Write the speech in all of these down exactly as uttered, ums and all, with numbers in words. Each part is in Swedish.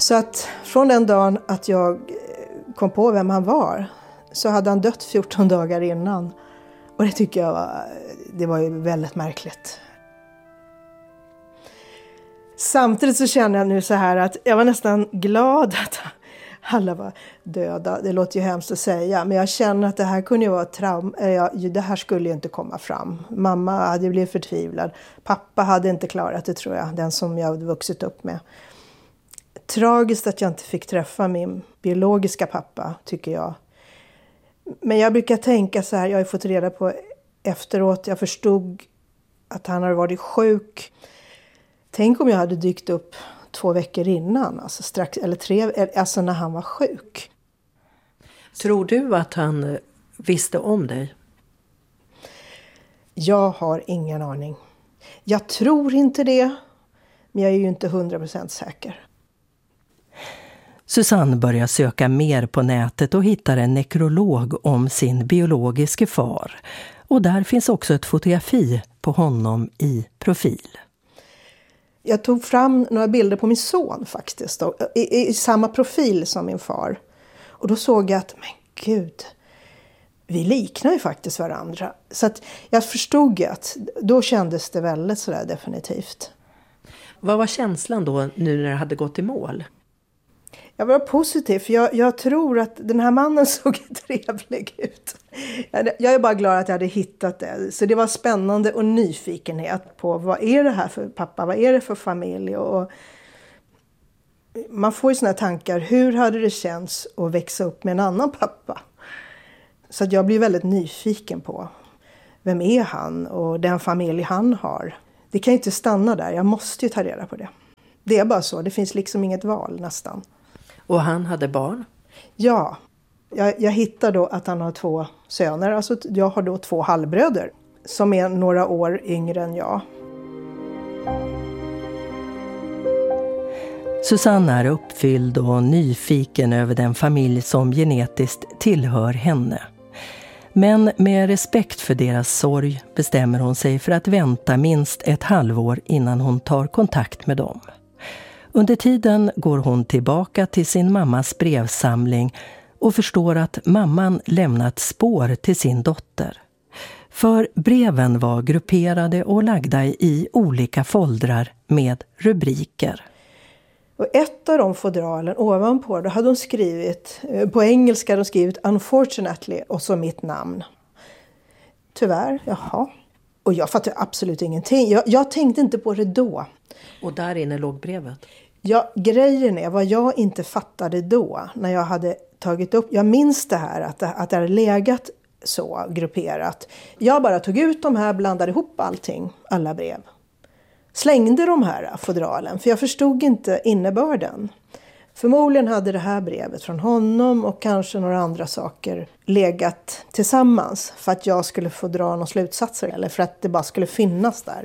Så att från den dagen att jag kom på vem han var så hade han dött fjorton dagar innan. Och det tycker jag var, det var ju väldigt märkligt. Samtidigt så känner jag nu så här att jag var nästan glad att alla var döda. Det låter ju hemskt att säga, men jag känner att det här kunde ju vara ett trauma. Det här skulle ju inte komma fram. Mamma hade blivit förtvivlad. Pappa hade inte klarat det, tror jag, den som jag hade vuxit upp med. Tragiskt att jag inte fick träffa min biologiska pappa, tycker jag. Men jag brukar tänka så här, jag har fått reda på efteråt, jag förstod att han hade varit sjuk. Tänk om jag hade dykt upp två veckor innan, alltså strax, eller tre, alltså när han var sjuk. Tror du att han visste om dig? Jag har ingen aning. Jag tror inte det, men jag är ju inte hundra procent säker. Susanne börjar söka mer på nätet och hittar en nekrolog om sin biologiske far. Och där finns också ett fotografi på honom i profil. Jag tog fram några bilder på min son faktiskt, då, i, i samma profil som min far. Och då såg jag att, men gud, vi liknar ju faktiskt varandra. Så att jag förstod att då kändes det väldigt sådär definitivt. Vad var känslan då nu när det hade gått i mål? Jag var positiv, för jag, jag tror att den här mannen såg trevlig ut. Jag, jag är bara glad att jag hade hittat det. Så det var spännande och nyfikenhet på vad är det här för pappa, vad är det för familj. Och man får ju såna här tankar, hur hade det känts att växa upp med en annan pappa? Så att jag blir väldigt nyfiken på vem är han och den familj han har. Det kan ju inte stanna där, jag måste ju ta reda på det. Det är bara så, det finns liksom inget val nästan. Och han hade barn? Ja, jag, jag hittar då att han har två söner. Alltså jag har då två halvbröder som är några år yngre än jag. Susanne är uppfylld och nyfiken över den familj som genetiskt tillhör henne. Men med respekt för deras sorg bestämmer hon sig för att vänta minst ett halvår innan hon tar kontakt med dem. Under tiden går hon tillbaka till sin mammas brevsamling och förstår att mamman lämnat spår till sin dotter. För breven var grupperade och lagda i olika foldrar med rubriker. Och ett av de fodralen ovanpå, då hade hon skrivit, på engelska hade hon skrivit unfortunately och så mitt namn. Tyvärr, jaha. Och jag fattade absolut ingenting. Jag, jag tänkte inte på det då. Och där inne låg brevet? Ja, grejen är vad jag inte fattade då när jag hade tagit upp. Jag minns det här att det, att det hade legat så grupperat. Jag bara tog ut de här, blandade ihop allting, alla brev. Slängde de här fodralen för jag förstod inte innebörden. Förmodligen hade det här brevet från honom och kanske några andra saker legat tillsammans för att jag skulle få dra några slutsatser eller för att det bara skulle finnas där.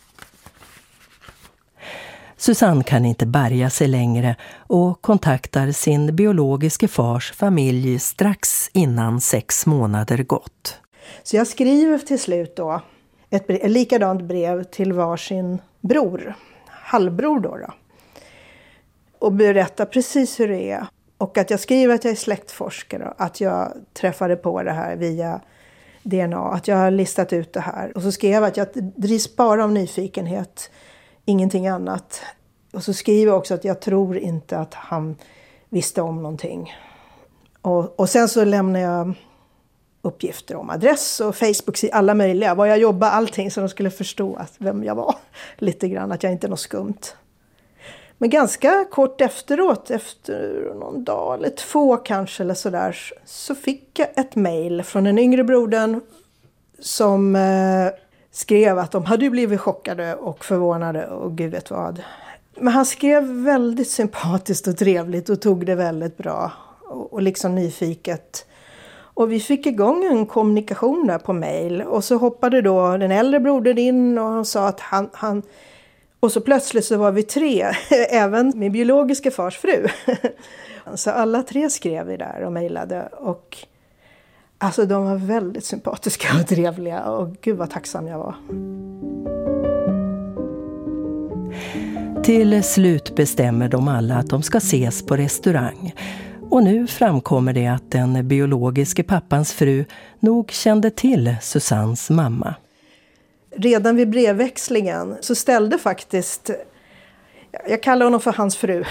Susanne kan inte bärga sig längre och kontaktar sin biologiske fars familj strax innan sex månader gått. Så jag skriver till slut då ett, brev, ett likadant brev till varsin bror, halvbror då, då. Och berättar precis hur det är. Och att jag skriver att jag är släktforskare. Att jag träffade på det här via D N A. Att jag har listat ut det här. Och så skrev jag att jag drivs bara av nyfikenhet. Ingenting annat. Och så skriver jag också att jag tror inte att han visste om någonting. Och, och sen så lämnar jag uppgifter om adress och Facebook, alla möjliga. Var jag jobbar, allting, så de skulle förstå att vem jag var. Lite grann, att jag inte är något skumt. Men ganska kort efteråt, efter någon dag eller två kanske eller sådär, så fick jag ett mejl från den yngre brodern som eh, skrev att de hade blivit chockade och förvånade och gud vet vad. Men han skrev väldigt sympatiskt och trevligt och tog det väldigt bra och, och liksom nyfiket. Och vi fick igång en kommunikation där på mejl och så hoppade då den äldre brodern in och han sa att han... han och så plötsligt så var vi tre, även min biologiska fars fru. Så alla tre skrev vi där och mejlade. Och alltså de var väldigt sympatiska och trevliga. Och gud vad tacksam jag var. Till slut bestämmer de alla att de ska ses på restaurang. Och nu framkommer det att den biologiske pappans fru nog kände till Susannes mamma. Redan vid brevväxlingen så ställde faktiskt, jag kallar honom för hans fru,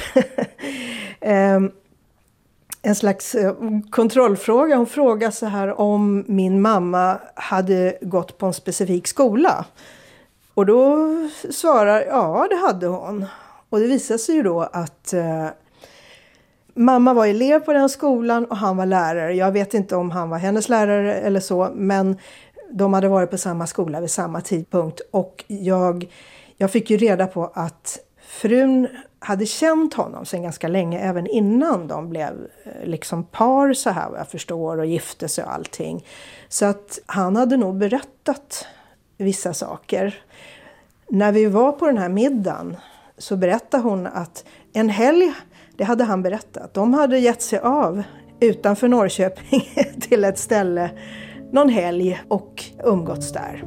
en slags kontrollfråga. Hon frågade så här om min mamma hade gått på en specifik skola. Och då svarar, ja det hade hon. Och det visade sig ju då att eh, mamma var elev på den skolan och han var lärare. Jag vet inte om han var hennes lärare eller så, men de hade varit på samma skola vid samma tidpunkt. Och jag, jag fick ju reda på att frun hade känt honom sedan ganska länge, även innan de blev liksom par så här vad jag förstår och gifte sig och allting. Så att han hade nog berättat vissa saker. När vi var på den här middagen så berättade hon att en helg, det hade han berättat, de hade gett sig av utanför Norrköping till ett ställe någon helg och umgåtts där.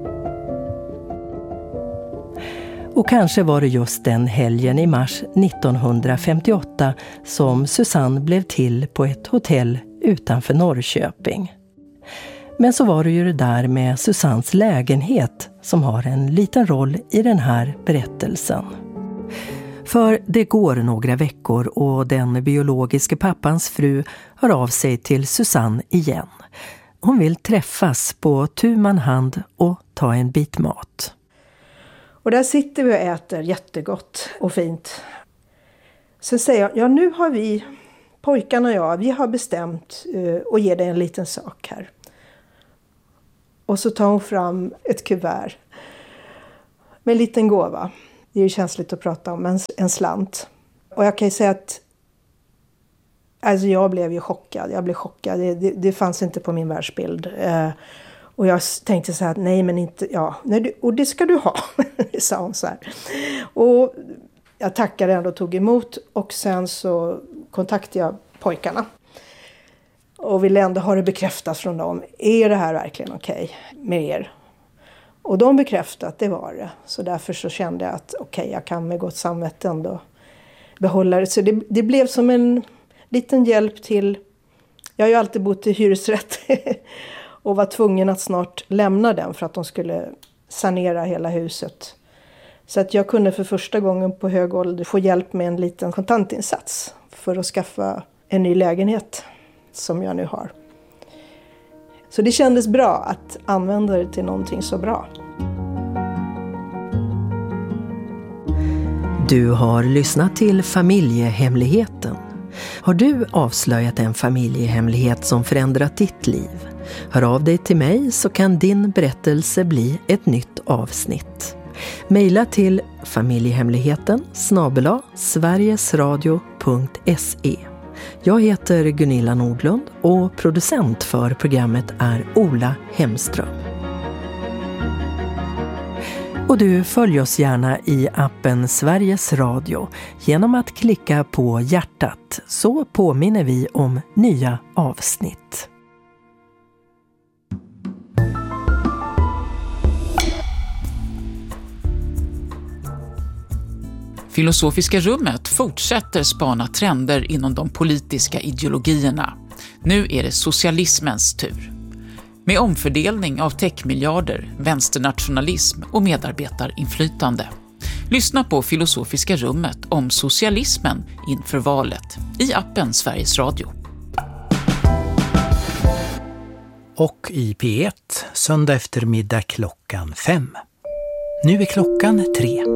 Och kanske var det just den helgen i mars nittonhundrafemtioåtta som Susanne blev till på ett hotell utanför Norrköping. Men så var det ju det där med Susannes lägenhet som har en liten roll i den här berättelsen. För det går några veckor och den biologiske pappans fru hör av sig till Susanne igen. Hon vill träffas på tu man hand och ta en bit mat. Och där sitter vi och äter jättegott och fint. Sen säger jag, ja nu har vi, pojkarna och jag, vi har bestämt uh, att ge dig en liten sak här. Och så tar hon fram ett kuvert med en liten gåva. Det är ju känsligt att prata om, en, en slant. Och jag kan ju säga att alltså jag blev ju chockad. Jag blev chockad. Det, det, det fanns inte på min världsbild. Uh, och jag tänkte så här, nej men inte, ja, nej, du, och det ska du ha, sa hon så här. Och jag tackade ändå och tog emot och sen så kontaktade jag pojkarna. Och ville ändå ha det bekräftat från dem. Är det här verkligen okej med er? Och de bekräftade att det var det. Så därför så kände jag att okej, jag kan med gott samvete ändå behålla det. Så det, det blev som en liten hjälp till, jag har ju alltid bott i hyresrätt. Och var tvungen att snart lämna den för att de skulle sanera hela huset. Så att jag kunde för första gången på hög ålder få hjälp med en liten kontantinsats. För att skaffa en ny lägenhet som jag nu har. Så det kändes bra att använda det till någonting så bra. Du har lyssnat till Familjehemligheten. Har du avslöjat en familjehemlighet som förändrat ditt liv? Hör av dig till mig så kan din berättelse bli ett nytt avsnitt. Maila till familjehemligheten snabel-a sverigesradio punkt se. Jag heter Gunilla Nordlund och producent för programmet är Ola Hemström. Och du följer oss gärna i appen Sveriges Radio genom att klicka på hjärtat, så påminner vi om nya avsnitt. Filosofiska rummet fortsätter spana trender inom de politiska ideologierna. Nu är det socialismens tur. Med omfördelning av techmiljarder, vänsternationalism och medarbetarinflytande. Lyssna på Filosofiska rummet om socialismen inför valet i appen Sveriges Radio. Och i P ett söndag eftermiddag klockan fem. Nu är klockan tre.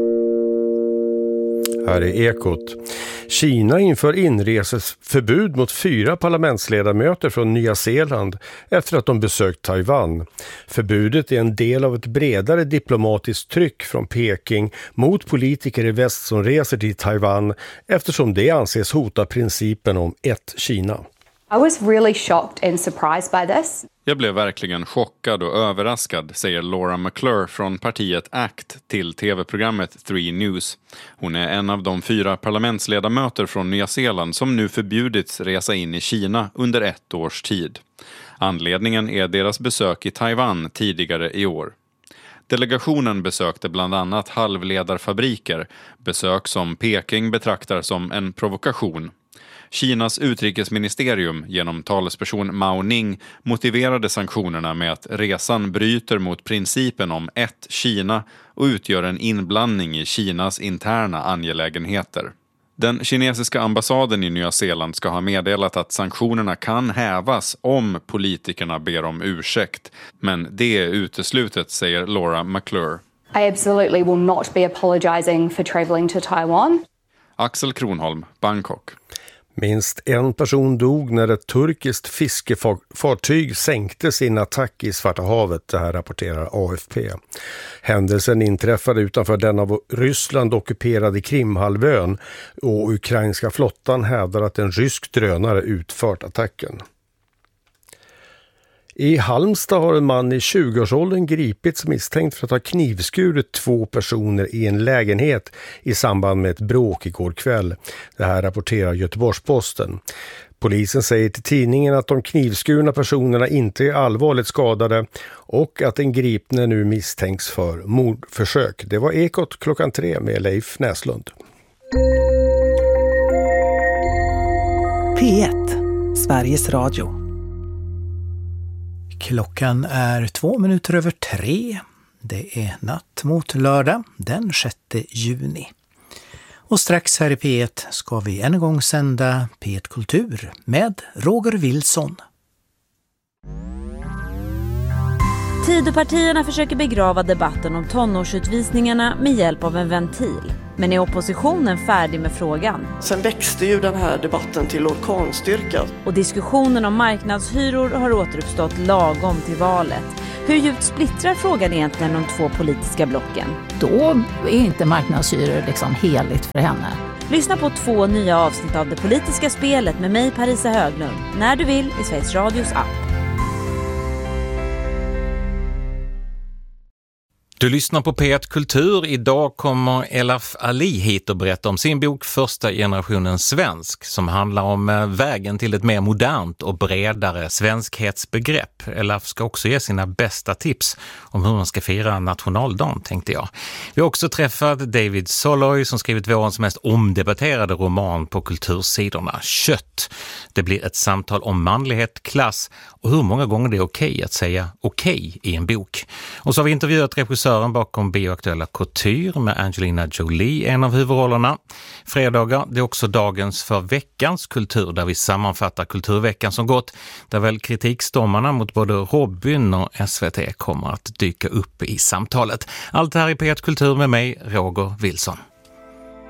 Här är Ekot. Kina inför inreseförbud mot fyra parlamentsledamöter från Nya Zeeland efter att de besökt Taiwan. Förbudet är en del av ett bredare diplomatiskt tryck från Peking mot politiker i väst som reser till Taiwan eftersom det anses hota principen om ett Kina. I was really shocked and surprised by this. Jag blev verkligen chockad och överraskad, säger Laura McClure från partiet A C T till tv-programmet Three News. Hon är en av de fyra parlamentsledamöter från Nya Zeeland som nu förbjudits resa in i Kina under ett års tid. Anledningen är deras besök i Taiwan tidigare i år. Delegationen besökte bland annat halvledarfabriker, besök som Peking betraktar som en provokation. Kinas utrikesministerium genom talesperson Mao Ning motiverade sanktionerna med att resan bryter mot principen om ett Kina och utgör en inblandning i Kinas interna angelägenheter. Den kinesiska ambassaden i Nya Zeeland ska ha meddelat att sanktionerna kan hävas om politikerna ber om ursäkt. Men det är uteslutet, säger Laura McClure. I absolutely will not be apologizing for traveling to Taiwan. Axel Kronholm, Bangkok. Minst en person dog när ett turkiskt fiskefartyg sänkte sin attack i Svarta havet, det här rapporterar A F P. Händelsen inträffade utanför den av Ryssland ockuperade Krimhalvön och ukrainska flottan hävdar att en rysk drönare utfört attacken. I Halmstad har en man i tjugoårsåldern gripits misstänkt för att ha knivskurit två personer i en lägenhet i samband med ett bråk igår kväll. Det här rapporterar Göteborgs-Posten. Polisen säger till tidningen att de knivskurna personerna inte är allvarligt skadade och att den gripne nu misstänks för mordförsök. Det var Ekot klockan tre med Leif Näslund. P ett, Sveriges Radio. Klockan är två minuter över tre. Det är natt mot lördag den sjätte juni. Och strax här i P ett ska vi än en gång sända P ett Kultur med Roger Wilson. Tidöpartierna försöker begrava debatten om tonårsutvisningarna med hjälp av en ventil. Men är oppositionen färdig med frågan? Sen växte ju den här debatten till orkanstyrka. Och diskussionen om marknadshyror har återuppstått lagom till valet. Hur djupt splittrar frågan egentligen de två politiska blocken? Då är inte marknadshyror liksom heligt för henne. Lyssna på två nya avsnitt av Det politiska spelet med mig, Parisa Höglund, när du vill i Sveriges Radios app. Du lyssnar på P ett Kultur. Idag kommer Elaf Ali hit och berätta om sin bok Första generationen svensk som handlar om vägen till ett mer modernt och bredare svenskhetsbegrepp. Elaf ska också ge sina bästa tips om hur man ska fira nationaldagen, tänkte jag. Vi har också träffat David Soloy som skrivit vårens mest omdebatterade roman på kultursidorna, Kött. Det blir ett samtal om manlighet, klass och hur många gånger det är okej att säga okej i en bok. Och så har vi intervjuat regissören bakom bioaktuella Couture med Angelina Jolie, en av huvudrollerna. Fredagar, det är också dagens för veckans kultur där vi sammanfattar kulturveckan som gått, där väl kritikstormarna mot både Robin och S V T kommer att dyka upp i samtalet. Allt här i P ett Kultur med mig, Roger Wilson.